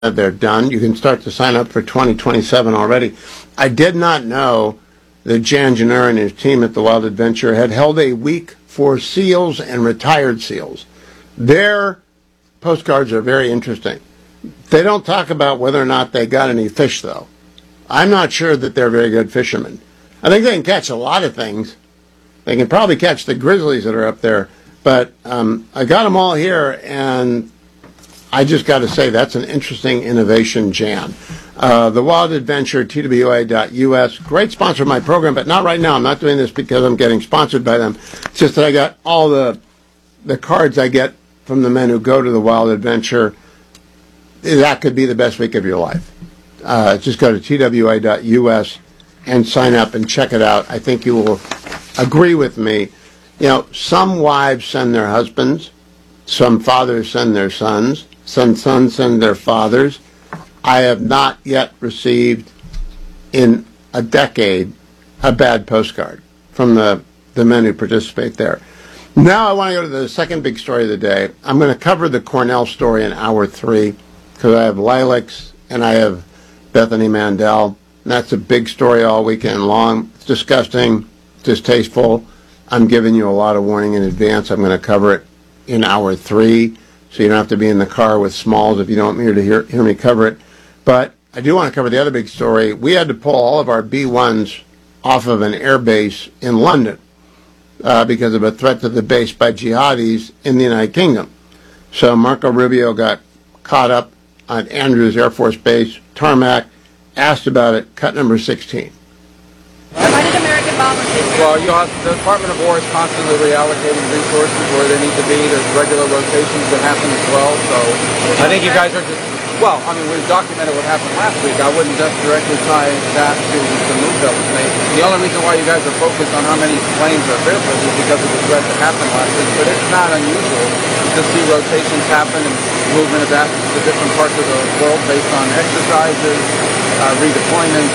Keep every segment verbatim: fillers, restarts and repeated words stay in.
they're done. You can start to sign up for twenty twenty-seven already. I did not know that Jan Janner and his team at the Wild Adventure had held a week for SEALs and retired SEALs. Their postcards are very interesting. They don't talk about whether or not they got any fish, though. I'm not sure that they're very good fishermen. I think they can catch a lot of things. They can probably catch the grizzlies that are up there. But um, I got them all here, and I just got to say that's an interesting innovation, Jan. Uh, the Wild Adventure, T W A dot U S, great sponsor of my program, but not right now. I'm not doing this because I'm getting sponsored by them. It's just that I got all the the cards I get from the men who go to the Wild Adventure. That could be the best week of your life. Uh, just go to T W A dot U S and sign up and check it out. I think you will agree with me. You know, some wives send their husbands, some fathers send their sons, some sons send their fathers. I have not yet received in a decade a bad postcard from the, the men who participate there. Now I want to go to the second big story of the day. I'm going to cover the Cornell story in hour three because I have Lilacs and I have Bethany Mandel. And that's a big story all weekend long. It's disgusting, distasteful. I'm giving you a lot of warning in advance. I'm going to cover it in hour three, so you don't have to be in the car with Smalls if you don't want me to hear, hear me cover it. But I do want to cover the other big story. We had to pull all of our B ones off of an air base in London uh, because of a threat to the base by jihadis in the United Kingdom. So Marco Rubio got caught up on Andrews Air Force Base, tarmac, asked about it, cut number sixteen. Why did American volunteers? Well, you have, the Department of War is constantly reallocating resources where they need to be. There's regular rotations that happen as well. So I think you guys are just, well, I mean, we've documented what happened last week. I wouldn't just directly tie that to the move that was made. The only reason why you guys are focused on how many planes are fearful is because of the threat that happened last week. But it's not unusual to see rotations happen and movement of assets to different parts of the world based on exercises, uh, redeployments,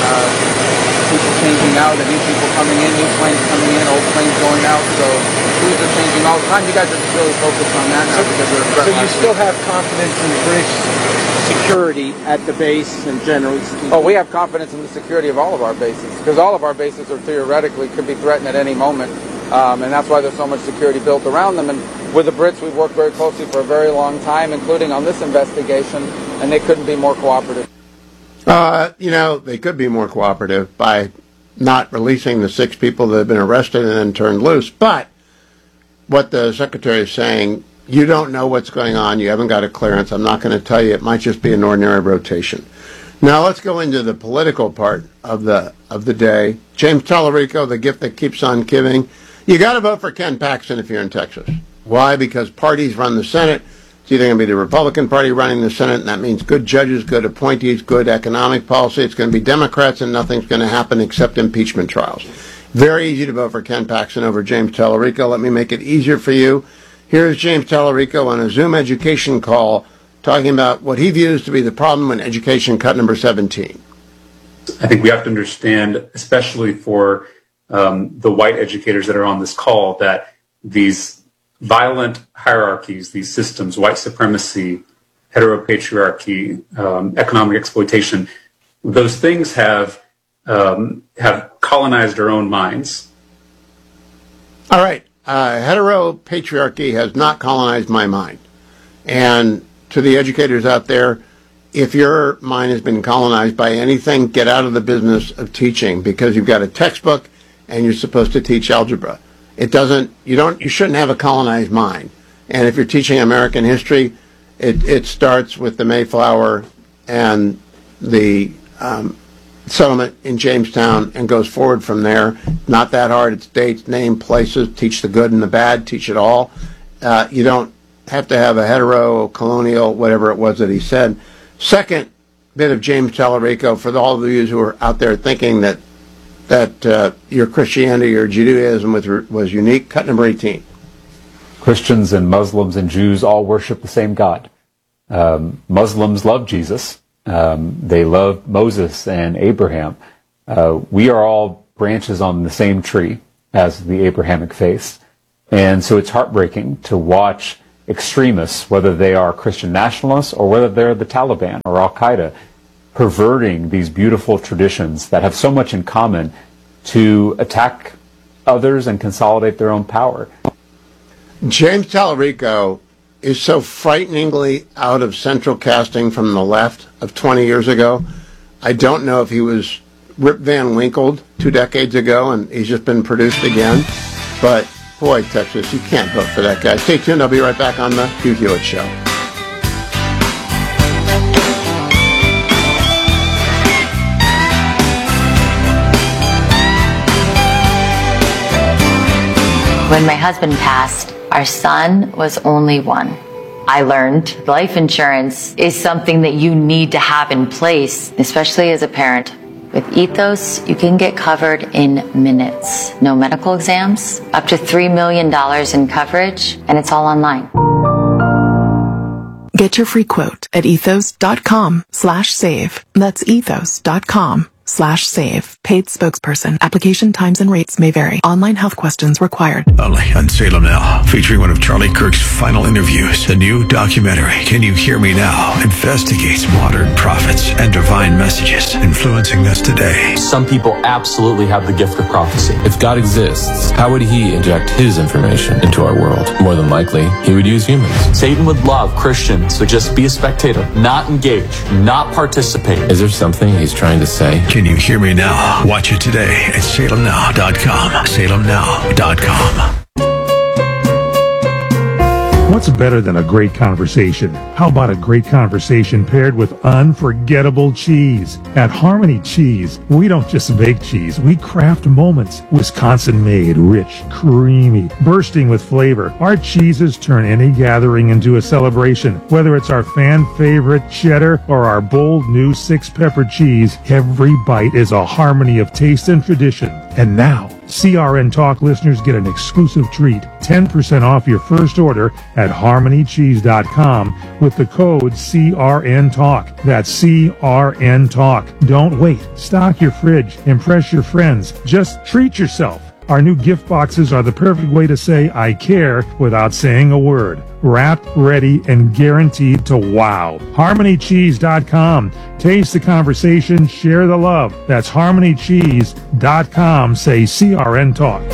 uh, people changing out, and new people coming in, new planes coming in, old planes going out. So crews are changing all the time. You guys are just really focused on that now because of the threat. So you still have confidence in the British security at the base and generally speaking? Oh, we have confidence in the security of all of our bases because all of our bases are theoretically could be threatened at any moment. Um, and that's why there's so much security built around them. And with the Brits, we've worked very closely for a very long time, including on this investigation, and they couldn't be more cooperative. Uh, you know, they could be more cooperative by not releasing the six people that have been arrested and then turned loose. But what the Secretary is saying, you don't know what's going on. You haven't got a clearance. I'm not going to tell you. It might just be an ordinary rotation. Now let's go into the political part of the of the day. James Tallarico, the gift that keeps on giving. You got to vote for Ken Paxton if you're in Texas. Why? Because parties run the Senate. It's either going to be the Republican Party running the Senate, and that means good judges, good appointees, good economic policy. It's going to be Democrats, and nothing's going to happen except impeachment trials. Very easy to vote for Ken Paxton over James Tallarico. Let me make it easier for you. Here's James Tallarico on a Zoom education call talking about what he views to be the problem in education, cut number seventeen. I think we have to understand, especially for um, the white educators that are on this call, that these violent hierarchies, these systems, white supremacy, heteropatriarchy, um, economic exploitation, those things have um, have colonized our own minds. All right. Uh, heteropatriarchy has not colonized my mind. And to the educators out there, if your mind has been colonized by anything, get out of the business of teaching because you've got a textbook and you're supposed to teach algebra. It doesn't, you don't, you shouldn't have a colonized mind. And if you're teaching American history, it, it starts with the Mayflower and the um, settlement in Jamestown and goes forward from there. Not that hard. It's dates, name, places, teach the good and the bad, teach it all. Uh, you don't have to have a hetero, colonial, whatever it was that he said. Second bit of James Tallarico, for all of you who are out there thinking that that uh, your Christianity or Judaism was, was unique, cut number eighteen. Christians and Muslims and Jews all worship the same God. Um, Muslims love Jesus. Um, they love Moses and Abraham. Uh, we are all branches on the same tree as the Abrahamic faith. And so it's heartbreaking to watch extremists, whether they are Christian nationalists or whether they're the Taliban or Al-Qaeda, perverting these beautiful traditions that have so much in common to attack others and consolidate their own power. James Tallarico is so frighteningly out of central casting from the left of twenty years ago. I don't know if he was Rip Van Winkled two decades ago and he's just been produced again. But, boy, Texas, you can't vote for that guy. Stay tuned. I'll be right back on the Hugh Hewitt Show. When my husband passed, our son was only one. I learned life insurance is something that you need to have in place, especially as a parent. With Ethos, you can get covered in minutes. No medical exams, up to three million dollars in coverage, and it's all online. Get your free quote at ethos.com slash save. That's ethos.com slash save. Paid spokesperson. Application times and rates may vary. Online health questions required. Only on Salem Now, featuring one of Charlie Kirk's final interviews. The new documentary, Can You Hear Me Now?, investigates modern prophets and divine messages influencing us today. Some people absolutely have the gift of prophecy. If God exists, how would he inject his information into our world? More than likely, he would use humans. Satan would love Christians to just be a spectator, not engage, not participate. Is there something he's trying to say? Can You Hear Me Now? Watch it today at salem now dot com. salem now dot com. What's better than a great conversation? How about a great conversation paired with unforgettable cheese? At Harmony Cheese, we don't just bake cheese, we craft moments. Wisconsin-made, rich, creamy, bursting with flavor. Our cheeses turn any gathering into a celebration. Whether it's our fan-favorite cheddar or our bold new six-pepper cheese, every bite is a harmony of taste and tradition. And now, C R N Talk listeners get an exclusive treat, ten percent off your first order at harmony cheese dot com with the code C R N Talk. That's C R N Talk. Don't wait. Stock your fridge. Impress your friends. Just treat yourself. Our new gift boxes are the perfect way to say I care without saying a word. Wrapped, ready, and guaranteed to wow. harmony cheese dot com. Taste the conversation, share the love. That's harmony cheese dot com. Say C R N Talk.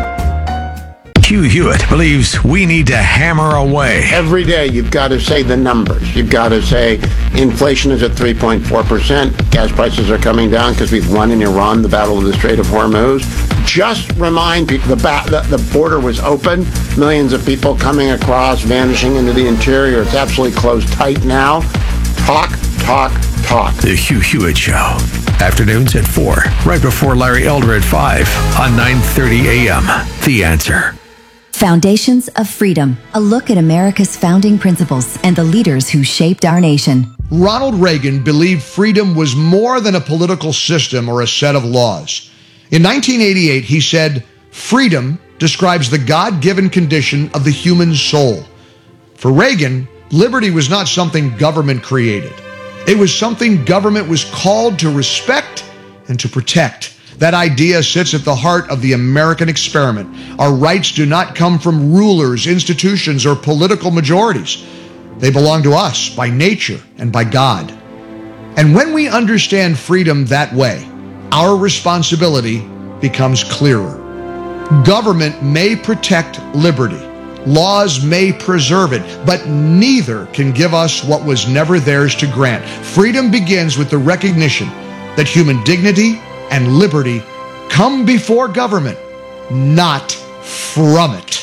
Hugh Hewitt believes we need to hammer away. Every day you've got to say the numbers. You've got to say inflation is at three point four percent. Gas prices are coming down because we've won in Iran the Battle of the Strait of Hormuz. Just remind people the, ba- the, the border was open. Millions of people coming across, vanishing into the interior. It's absolutely closed tight now. Talk, talk, talk. The Hugh Hewitt Show. Afternoons at four, right before Larry Elder at five on nine thirty a.m. The Answer. Foundations of Freedom, a look at America's founding principles and the leaders who shaped our nation. Ronald Reagan believed freedom was more than a political system or a set of laws. In nineteen eighty-eight, he said, "Freedom describes the God-given condition of the human soul." For Reagan, liberty was not something government created. It was something government was called to respect and to protect. That idea sits at the heart of the American experiment. Our rights do not come from rulers, institutions, or political majorities. They belong to us by nature and by God. And when we understand freedom that way, our responsibility becomes clearer. Government may protect liberty. Laws may preserve it, but neither can give us what was never theirs to grant. Freedom begins with the recognition that human dignity and liberty come before government, not from it.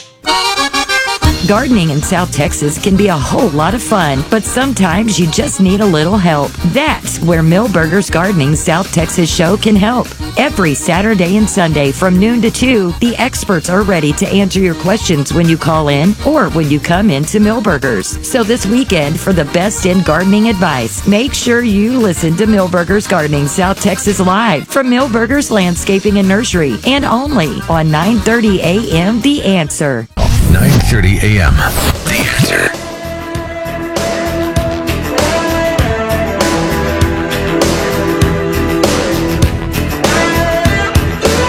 Gardening in South Texas can be a whole lot of fun, but sometimes you just need a little help. That's where Millburgers Gardening South Texas Show can help. Every Saturday and Sunday from noon to two, the experts are ready to answer your questions when you call in or when you come into Millburgers. So this weekend, for the best in gardening advice, make sure you listen to Millburgers Gardening South Texas Live from Millburgers Landscaping and Nursery, and only on nine thirty a.m. The Answer. nine thirty a.m. The Answer.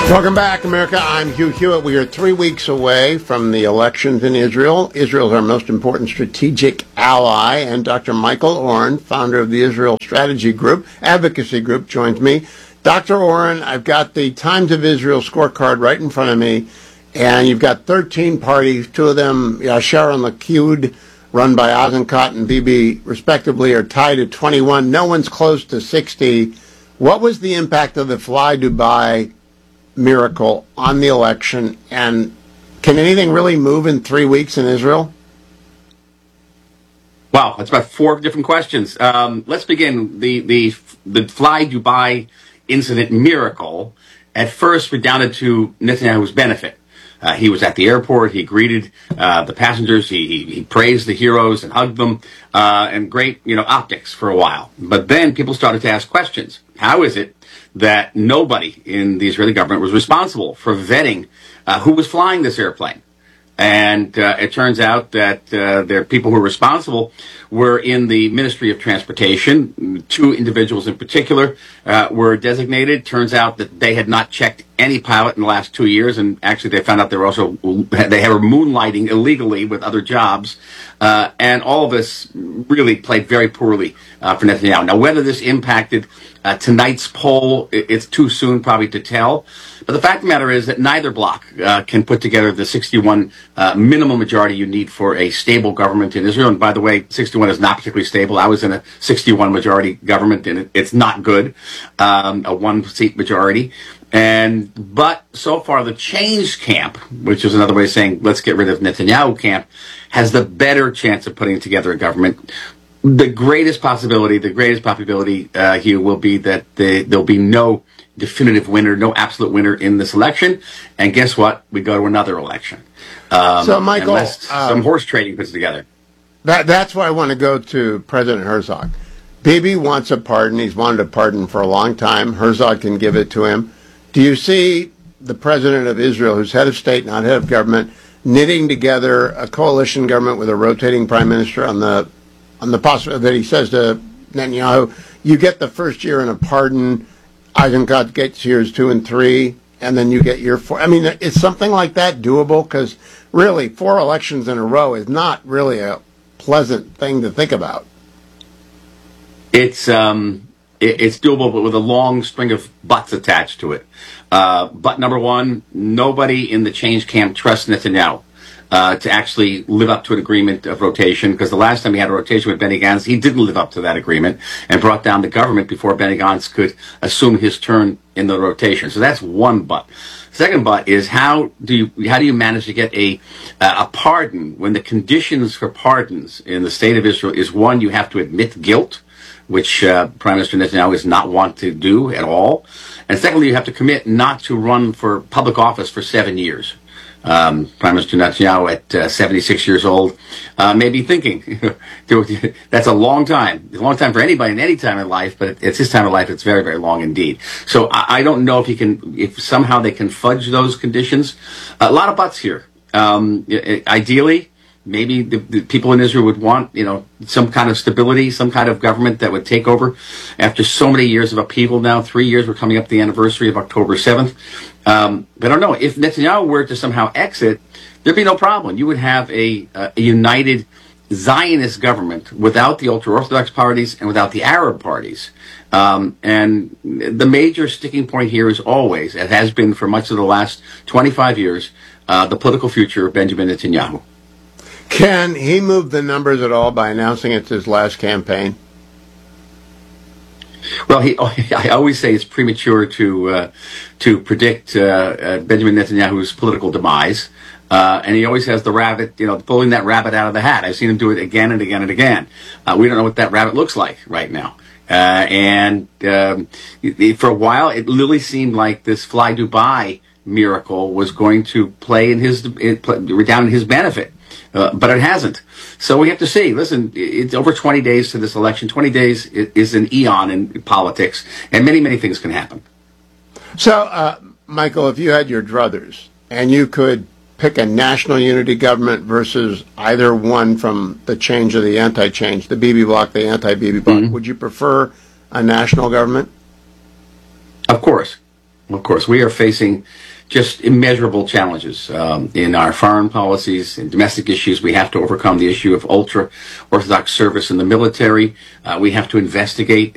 Welcome back, America. I'm Hugh Hewitt. We are three weeks away from the elections in Israel. Israel is our most important strategic ally, and Doctor Michael Oren, founder of the Israel Strategy Group, Advocacy Group, joins me. Doctor Oren, I've got the Times of Israel scorecard right in front of me, and you've got thirteen parties. Two of them, Yashar and Likud, run by Eisenkot and Bibi, respectively, are tied at twenty-one. No one's close to sixty. What was the impact of the Fly Dubai miracle on the election, and can anything really move in three weeks in Israel? Wow, that's about four different questions. Um, let's begin. The, the, the Fly Dubai incident miracle at first redounded to Netanyahu's benefit. Uh, he was at the airport. He greeted uh, the passengers. He, he, he praised the heroes and hugged them, uh, and great, you know, optics for a while. But then people started to ask questions. How is it that nobody in the Israeli government was responsible for vetting uh, who was flying this airplane? And uh, it turns out that uh, there people who were responsible were in the Ministry of Transportation. Two individuals in particular uh, were designated. Turns out that they had not checked any pilot in the last two years, and actually they found out they were also they were moonlighting illegally with other jobs. Uh, and all of this really played very poorly uh, for Netanyahu. Now, whether this impacted uh, tonight's poll, it's too soon probably to tell. But the fact of the matter is that neither bloc uh, can put together the sixty-one uh, minimum majority you need for a stable government in Israel. And by the way, sixty-one is not particularly stable. I was in a sixty-one majority government, and it, it's not good, um, a one-seat majority. And but so far, the change camp, which is another way of saying let's get rid of Netanyahu camp, has the better chance of putting together a government. The greatest possibility, the greatest probability uh, here will be that the, there'll be no definitive winner, no absolute winner in this election. And guess what? We go to another election. Um, so, Michael, unless um, some horse trading puts together. That, that's why I want to go to President Herzog. Bibi wants a pardon. He's wanted a pardon for a long time. Herzog can give it to him. Do you see the president of Israel, who's head of state, not head of government, knitting together a coalition government with a rotating prime minister on the on the possibility that he says to Netanyahu, you get the first year in a pardon, Eisenkot gets years two and three, and then you get year four. I mean, is something like that doable? Because really, four elections in a row is not really a pleasant thing to think about. It's um, it, it's doable, but with a long string of buts attached to it. Uh, but number one, nobody in the change camp trusts Netanyahu uh, to actually live up to an agreement of rotation, because the last time he had a rotation with Benny Gantz, he didn't live up to that agreement and brought down the government before Benny Gantz could assume his turn in the rotation. So that's one but. Second but is how do you how do you manage to get a uh, a pardon when the conditions for pardons in the state of Israel is, one, you have to admit guilt, which uh, Prime Minister Netanyahu is not want to do at all. And secondly, you have to commit not to run for public office for seven years. Um, Prime Minister Netanyahu at uh, seventy-six years old uh, may be thinking, that's a long time. It's a long time for anybody in any time in life, but it's his time of life. It's very, very long indeed. So I, I don't know if he can, if somehow they can fudge those conditions. A lot of buts here. Um, ideally, maybe the, the people in Israel would want, you know, some kind of stability, some kind of government that would take over after so many years of upheaval now. Three years, we're coming up to the anniversary of October seventh. Um, but I don't know. If Netanyahu were to somehow exit, there'd be no problem. You would have a, a united Zionist government without the ultra-Orthodox parties and without the Arab parties. Um, and the major sticking point here is always, it has been for much of the last twenty-five years, uh, the political future of Benjamin Netanyahu. Can he move the numbers at all by announcing it's his last campaign? Well, he, I always say it's premature to uh, to predict uh, uh, Benjamin Netanyahu's political demise, uh, and he always has the rabbit, you know, pulling that rabbit out of the hat. I've seen him do it again and again and again. Uh, we don't know what that rabbit looks like right now. Uh, and um, for a while, it literally seemed like this Fly Dubai miracle was going to play in his down in his benefit. Uh, but it hasn't. So we have to see. Listen, it's over twenty days to this election. twenty days is an eon in politics, and many, many things can happen. So, uh, Michael, if you had your druthers and you could pick a national unity government versus either one from the change or the anti-change, the Bibi bloc, the anti-Bibi bloc, mm-hmm. would you prefer a national government? Of course. Of course, we are facing just immeasurable challenges um, in our foreign policies and domestic issues. We have to overcome the issue of ultra-Orthodox service in the military. Uh, we have to investigate